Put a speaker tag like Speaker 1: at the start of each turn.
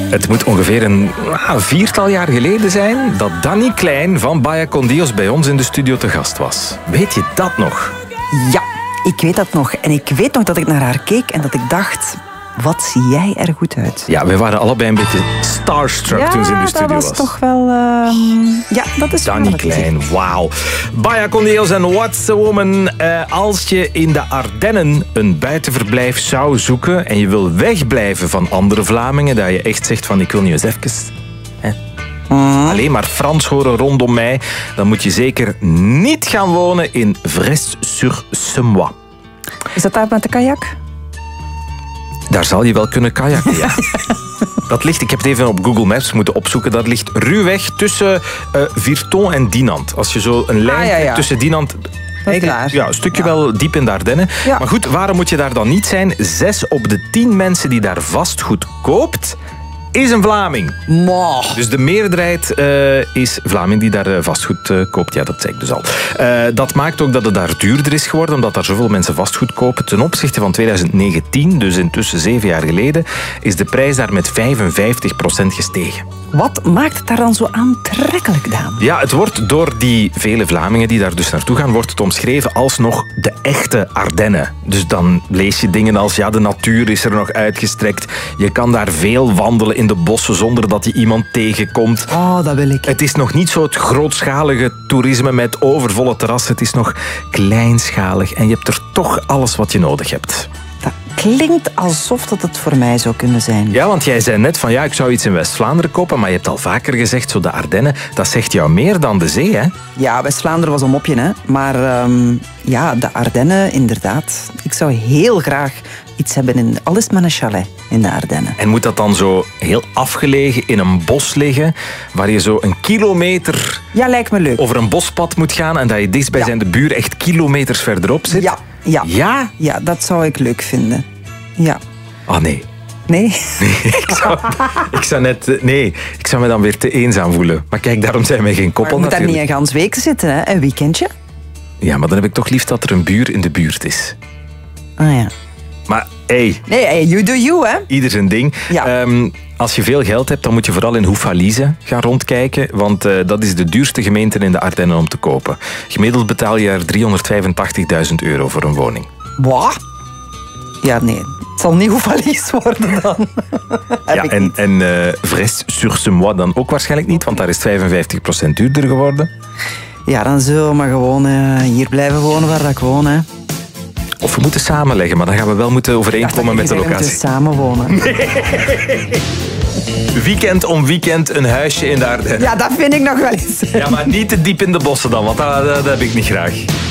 Speaker 1: Het moet ongeveer een 4-tal jaar geleden zijn dat Danny Klein van Baia Con Dios bij ons in de studio te gast was. Weet je dat nog?
Speaker 2: Ja, ik weet dat nog. En ik weet nog dat ik naar haar keek en dat ik dacht... Wat zie jij er goed uit?
Speaker 1: Ja, we waren allebei een beetje starstruck toen ze in de studio was.
Speaker 2: Ja, dat was toch wel... Ja, dat is
Speaker 1: Danny Klein, wauw. Baia Con Dios en What's a Woman. Als je in de Ardennen een buitenverblijf zou zoeken en je wil wegblijven van andere Vlamingen, dat je echt zegt van ik wil nu eens even... alleen maar Frans horen rondom mij, dan moet je zeker niet gaan wonen in Vresse-sur-Semois.
Speaker 2: Is dat daar met de kajak?
Speaker 1: Daar zal je wel kunnen kajakken, ja. Dat ligt, ik heb het even op Google Maps moeten opzoeken, dat ligt ruwweg tussen Virton en Dinant. Als je zo een lijn tussen Dinant... Ja, een stukje wel diep in de Ardennen. Ja. Maar goed, waarom moet je daar dan niet zijn? 6 op de 10 mensen die daar vastgoed koopt, is een Vlaming. Dus de meerderheid is Vlaming die daar vastgoed koopt. Ja, dat zei ik dus al. Dat maakt ook dat het daar duurder is geworden, omdat daar zoveel mensen vastgoed kopen. Ten opzichte van 2019, dus intussen 7 jaar geleden, is de prijs daar met 55% gestegen.
Speaker 2: Wat maakt het daar dan zo aantrekkelijk, Daan?
Speaker 1: Ja, het wordt door die vele Vlamingen die daar dus naartoe gaan, wordt het omschreven als nog de echte Ardennen. Dus dan lees je dingen als, ja, de natuur is er nog uitgestrekt. Je kan daar veel wandelen in de bossen zonder dat je iemand tegenkomt.
Speaker 2: Oh, dat wil ik.
Speaker 1: Het is nog niet zo het grootschalige toerisme met overvolle terrassen. Het is nog kleinschalig en je hebt er toch alles wat je nodig hebt.
Speaker 2: Dat klinkt alsof dat het voor mij zou kunnen zijn.
Speaker 1: Ja, want jij zei net van ja, ik zou iets in West-Vlaanderen kopen, maar je hebt al vaker gezegd, zo de Ardennen, dat zegt jou meer dan de zee, hè?
Speaker 2: Ja, West-Vlaanderen was een mopje, hè. Maar ja, de Ardennen, inderdaad. Ik zou heel graag iets hebben, al is het met een chalet in de Ardennen.
Speaker 1: En moet dat dan zo heel afgelegen in een bos liggen, waar je zo een kilometer...
Speaker 2: Ja, lijkt me leuk.
Speaker 1: Over een bospad moet gaan en dat je dichtstbijzijnde buur echt kilometers verderop zit?
Speaker 2: Ja.
Speaker 1: Ja?
Speaker 2: Ja, dat zou ik leuk vinden. Ja.
Speaker 1: Ah, nee.
Speaker 2: Nee?
Speaker 1: Nee, ik zou me dan weer te eenzaam voelen. Maar kijk, daarom zijn wij geen koppel.
Speaker 2: Maar je moet daar niet een gans week zitten, hè? Een weekendje.
Speaker 1: Ja, maar dan heb ik toch lief dat er een buur in de buurt is.
Speaker 2: Ah ja.
Speaker 1: Maar hey.
Speaker 2: Nee, you do you, hè?
Speaker 1: Ieder zijn ding.
Speaker 2: Ja.
Speaker 1: Als je veel geld hebt, dan moet je vooral in Houffalize gaan rondkijken. Want dat is de duurste gemeente in de Ardennen om te kopen. Gemiddeld betaal je er €385.000 voor een woning.
Speaker 2: Wat? Ja, nee. Het zal niet Houffalize worden dan.
Speaker 1: Ja, en Vresse-sur-Semois dan ook waarschijnlijk niet, want daar is het 55% duurder geworden.
Speaker 2: Ja, dan zullen we maar gewoon hier blijven wonen waar ik woon, hè.
Speaker 1: Of we moeten samenleggen, maar dan gaan we wel moeten overeenkomen met de locatie.
Speaker 2: We moeten samenwonen.
Speaker 1: Nee. Weekend om weekend een huisje in de Ardennen.
Speaker 2: Ja, dat vind ik nog wel eens.
Speaker 1: Ja, maar niet te diep in de bossen dan, want dat heb ik niet graag.